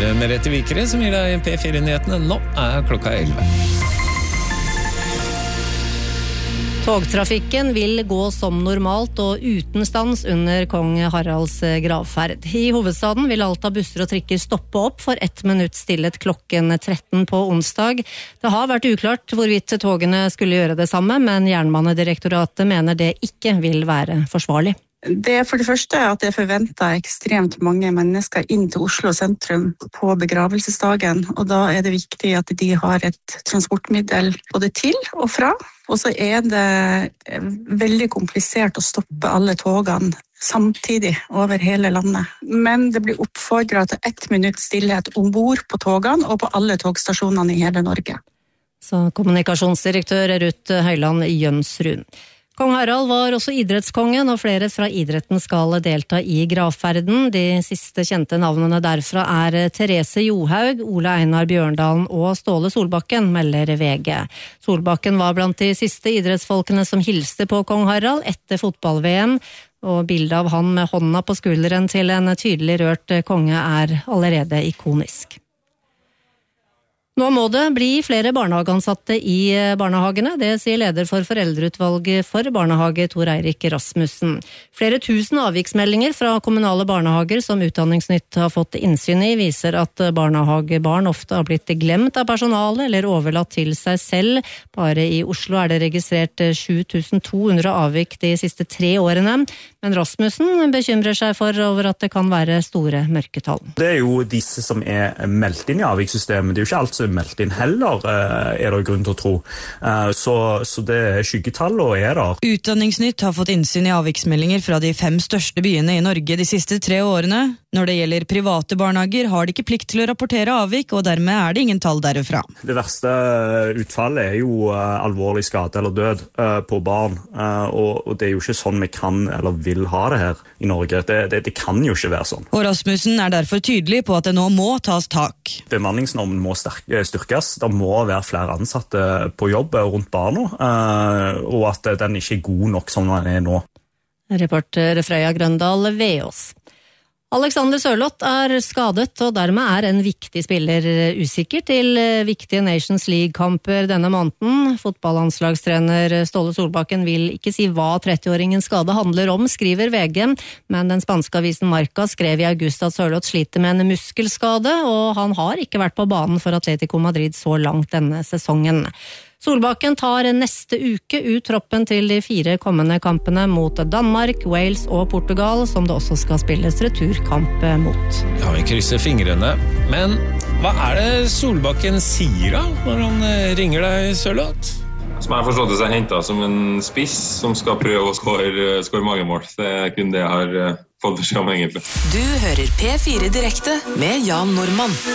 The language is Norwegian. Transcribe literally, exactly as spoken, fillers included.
er Merete Vikere som gir deg P fire-nyhetene. Nå er klokka elleve. Togtrafikken vil gå som normalt og uten stans under kong Haralds gravferd. I hovedstaden vil alt av busser og trikker stoppe opp for ett minutt stillhet klokken tretten på onsdag. Det har vært uklart hvorvidt togene skulle gjøre det samme, men Jernbanedirektoratet mener det ikke vil være forsvarlig. Det er for det første at det er forventet ekstremt mange mennesker inn til Oslo sentrum på begravelsesdagen, og da er det viktig at de har et transportmiddel både til og fra. Og så er det veldig komplisert å stoppe alle togene samtidig over hele landet. Men det blir oppfordret til ett minutt stillhet ombord på togene og på alle togstasjonene i hele Norge. Så kommunikasjonsdirektør Ruth Høyland Jønsrud. Kong Harald var også idrettskongen, og flere fra idretten skal delta i gravferden. De siste kjente navnene derfra er Therese Johaug, Ole Einar Bjørndalen og Ståle Solbakken, melder V G. Solbakken var blant de siste idrettsfolkene som hilste på kong Harald etter fotball-V M, og bildet av han med hånda på skulderen til en tydelig rørt konge er allerede ikonisk. Nå må det bli flere barnehageansatte i barnehagene, det sier leder for foreldreutvalget for barnehage Tor Eirik Rasmussen. Flere tusen avviksmeldinger fra kommunale barnehager som Utdanningsnytt har fått innsyn i, viser at barnehagebarn ofte har blitt glemt av personalet eller overlatt til seg selv. Bare i Oslo er det registrert sju tusen to hundre avvik de siste tre årene, men Rasmussen bekymrer seg for over at det kan være store mørketall. Det er jo disse som er meldt inn i avvikssystemet, det er jo ikke alt meldt inn heller, er det grunn til å tro. Så, så det er skyggetall og er der. Utdanningsnytt har fått innsyn i avviksmeldinger fra de fem største byene i Norge de siste tre årene. Når det gjelder private barnehager har de ikke plikt til å rapportere avvik, og dermed er det ingen tall derfra. Det verste utfallet er jo alvorlig skade eller død på barn, og det er jo ikke sånn vi kan eller vil ha det her i Norge. Det, det, det kan jo ikke være sånn. Og Rasmussen er derfor tydelig på at det nå må tas tak. Bemanningsnormen må styrkes. Det må være flere ansatte på jobb rundt barna, og at den ikke er god nok som den er nå. Reporter Freya Grøndal Veås. Alexander Sørloth er skadet, og dermed er en viktig spiller usikker til viktige Nations League-kamper denne måneden. Fotballandslagstrener Ståle Solbakken vil ikke si hva tretti-åringens skade handler om, skriver V G, men den spanske avisen Marca skrev i august at Sørloth sliter med en muskelskade, og han har ikke vært på banen for Atletico Madrid så langt denne sesongen. Solbakken tar neste uke ut troppen til de fire kommende kampene mot Danmark, Wales og Portugal, som det også skal spilles returkamp mot. Ja, vi krysser fingrene. Men hva er det Solbakken sier da, når han ringer deg, Sørloth? Som jeg har forstått det, så er hentet som en spiss som skal prøve å skåre, skåre magemål. Det er kun det jeg har fått beskjed om egentlig. Du hører P fire direkte med Jan Normann.